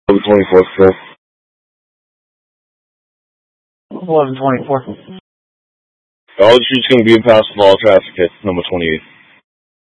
The 24th, sir. 1124. All the streets going to be impassable, all traffic hits, number 28.